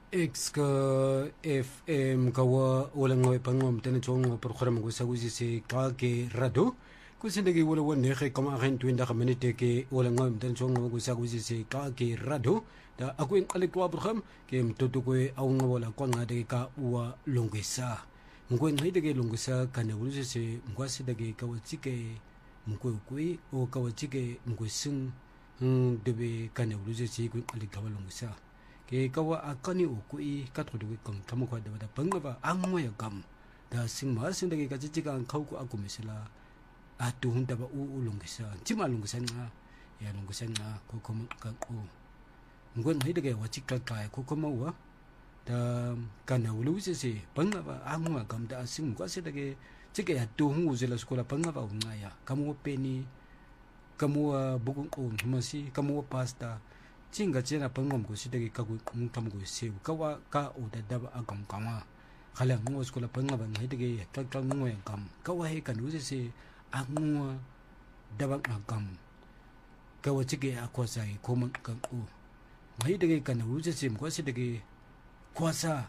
X ka FM kawa wala ngoy pangom tena chong program ko sa kusi si kake rado kusindagi wala wone kay kama akin tuwinda ka minute ke wala ngoy tena chong ko sa kusi si kake rado da ako yung alikwa program ke mtutu ko aw nga wala kwa nga dagi ka uwa longisa ngwe ngai dagi longisa kana wulu si ngwasi dagi kawachike mkwe kwe o kawachike mkwe sing debe kana wulu si ko alikwa longisa ke kawa akani ukui katro de kong kamo kwa da bangaba angmoya kam da singma sindagi ka chichiga ang khauku akumisila atu hunta ba ulungisa chima lungisa nga ya lungisa nga ko kom ka ko ngon hidage wachika ka ko koma wa da kana ulusi se bangaba angmoya kam da singma sindagi chike ya tu hungu zela skola bangaba ungaya kamo peni kamo bugun ko humasi kamo pasta jinga jena pangom ko sidagi kagu kam ko sew kawa ka oda daba agam kama khala ngo skola pangaba ngidagi kakal ngo kam kawa he kan use se angwa daba agam kawa chige akwa sai komon kan ko ngidagi kan use se mo sidagi kwasa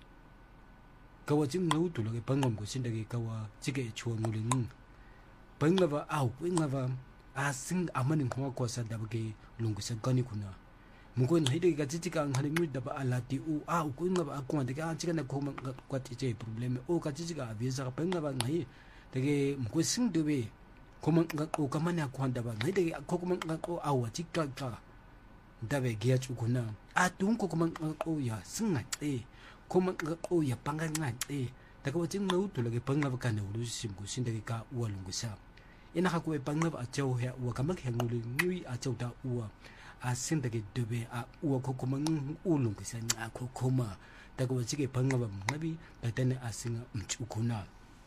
kawa jing no tulage pangom ko sidagi kawa chige chuon mulin pangaba au ngaba asing amanin ko kwasa dabage lungusa gani kuna mukon hide ga chichika ang haling mid ba alati u ko nga ba ako de ka chika na ko kwat ite problem o ka chichika visa ka penga ba ngai de mukon sing de be ko man ga ko ka man ako handa ba ngai de ko man ga ko awa chika ka dabe giya chu kuna tun ko man ko ya sing ngai ko man ga ko ya panga ngai de ka waching no to lagi panga ba ka ne ulu sim ko sin de ka ualung sa ina ka ko panga ba achau ya wa ka mak hanguli ngui achau da uwa sindagi dube uwa kokoma ulung kisa nga kokoma daga wachike pangaba ngabi batane asinga mchukuna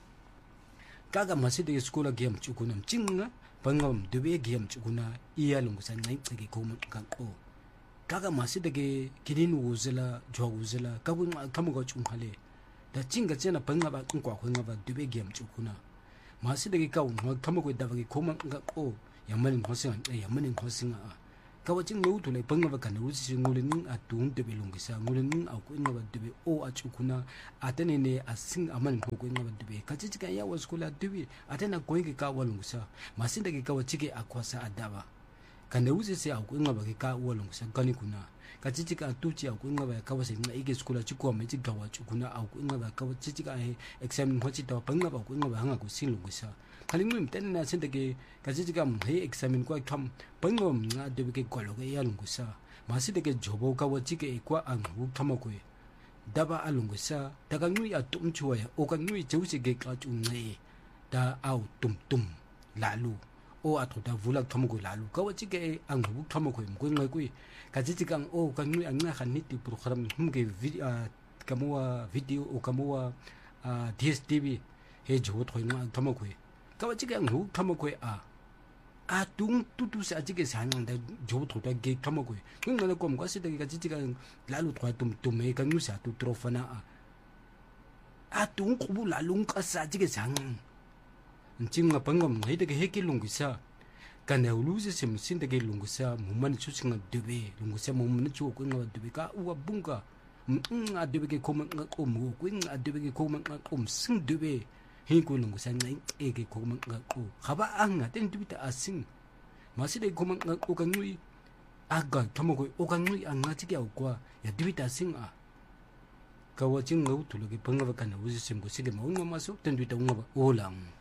kaga masidi skola giam chukuna mchinga pangaba dube giam chukuna iya lungusa nga tsige koma kanko kaga masidi kinin wuzela jwa wuzela kabu kamuga chunghale da chinga chena pangaba kwa ngaba dube giam chukuna masidi kawu kamuga dabagi koma kanko yamanin hosinga yamanin hosinga kawaching no to le pangaba kan usi ngulin atun de belungisa ngulin au ko ngaba de o achukuna atene ne asing aman ko ngaba de kachichika ya waskula de atena koinge ka walungisa masinda ke kawachike akwasa adaba kan usi se au ko ngaba ke ka walungisa kani kuna kachichika tuchi au ko ngaba kawase na ige skula chikwa mechi gawa chukuna au ko ngaba kawachichika exam hochi to pangaba ko ngaba hanga ko silungisa kalingum tenna sindage kachichika he examine ko kam pangom nga debike kwaloge yalungusa masidege jobo kawachike kwa angu kamokwe daba alungusa daga ngui atumchwa ya o ka ngui chewsige ka chungne da au tum lalu o atota vula kamoko lalu kawachike angu kamokwe mkwe kwe kachichika o ka ngui anga khaniti program humge kamwa video o kamwa DSTV he jobo thoinga kamokwe kawachike angu kamokwe tung tutu sa jige sanang da job to da ge kamako kung na kom kasi da ga jiga lalu twa tum me kan nusa tu trofana tung kubu lalu ka sa jige sang njing nga pangom ngai da ge ke lungusa kan na ulu se sim sin da ge lungusa mumman chu singa debe lungusa mumman chu ko nga debe ka uwa bunga nga debe ge kom nga kom ko nga debe ge kom nga kom sing debe hinko lungusa ngai ege ko man ko khaba anga ten tubita asing maside ko man ko kanui aga tomogo o kanui anga tiki au kwa ya tubita asing kawaching ngau tuloge pangaba kana usisim ko sige maunga maso ten tubita unga olang